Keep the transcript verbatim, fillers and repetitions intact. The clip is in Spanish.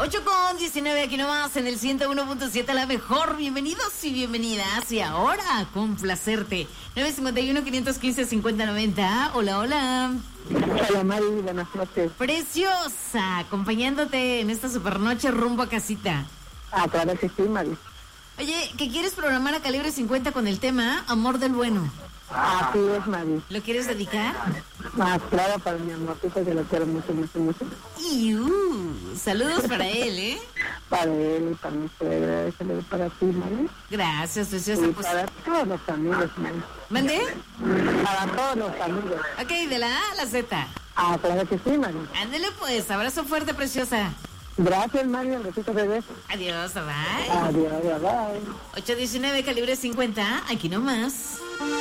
ocho con diecinueve aquí nomás en el ciento uno punto siete, la mejor. Bienvenidos y bienvenidas. Y ahora, complacerte. nueve cinco uno, quinientos quince, cincuenta noventa. Hola, hola. Hola, Mari, buenas noches. Preciosa, acompañándote en esta supernoche rumbo a casita. Ah, claro que sí, Mari. Oye, ¿qué quieres programar a calibre cincuenta con el tema Amor del Bueno? Así es, Mari. ¿Lo quieres dedicar? Ah, claro, para mi amorcito que lo quiero mucho, mucho, mucho. Y uh, saludos para él, ¿eh? Para él y para mi suegra, eso para ti, Mari. Gracias, preciosa. Y Pues... para todos los amigos, Mari. ¿Mandé? Para todos los amigos. Ok, de la A a la Z. Ah, claro que sí, Mari. Ándale pues, abrazo fuerte, preciosa. Gracias, Mari, un besito de beso. Adiós, bye. Adiós, bye. ocho diecinueve, calibre cincuenta, aquí nomás.